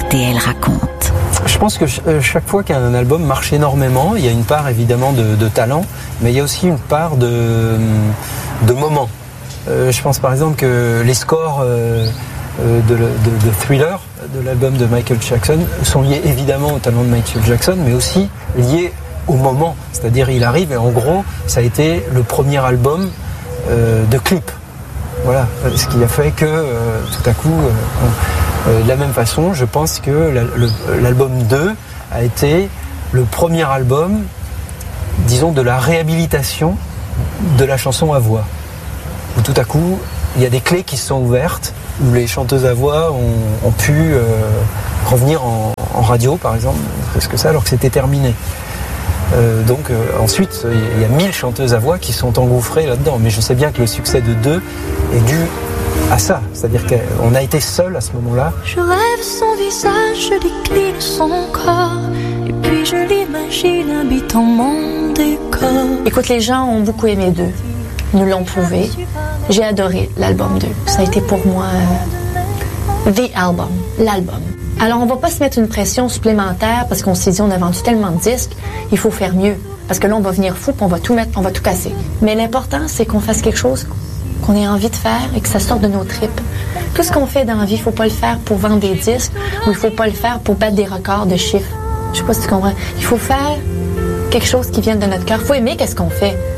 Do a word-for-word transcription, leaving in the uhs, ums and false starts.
D L raconte. Je pense que chaque fois qu'un album marche énormément, il y a une part évidemment de, de talent, mais il y a aussi une part de, de moment. Euh, je pense par exemple que les scores euh, de, de, de Thriller, de l'album de Michael Jackson, sont liés évidemment au talent de Michael Jackson, mais aussi liés au moment. C'est-à-dire il arrive et en gros, ça a été le premier album euh, de clip. Voilà, ce qui a fait que euh, tout à coup, euh, on, euh, de la même façon, je pense que la, le, l'album deux a été le premier album, disons, de la réhabilitation de la chanson à voix. Où tout à coup, il y a des clés qui se sont ouvertes, où les chanteuses à voix ont, ont pu euh, revenir en, en radio, par exemple, presque ça, alors que c'était terminé. Euh, donc euh, ensuite, il y a mille chanteuses à voix qui sont engouffrées là-dedans. Mais je sais bien que le succès de deux est dû à ça. C'est-à-dire qu'on a été seul à ce moment-là. Je rêve son visage, je décline son corps. Et puis je l'imagine habitant mon décor. Écoute, les gens ont beaucoup aimé deux. Ils nous l'ont prouvé. J'ai adoré l'album deux. Ça a été pour moi euh, the album, l'album. Alors, on va pas se mettre une pression supplémentaire parce qu'on s'est dit on a vendu tellement de disques, il faut faire mieux. Parce que là, on va venir fou, puis on va tout mettre, on va tout casser. Mais l'important, c'est qu'on fasse quelque chose qu'on ait envie de faire et que ça sorte de nos tripes. Tout ce qu'on fait dans la vie, il faut pas le faire pour vendre des disques ou il faut pas le faire pour battre des records de chiffres. Je sais pas si tu comprends. Il faut faire quelque chose qui vienne de notre cœur. Il faut aimer qu'est-ce qu'on fait.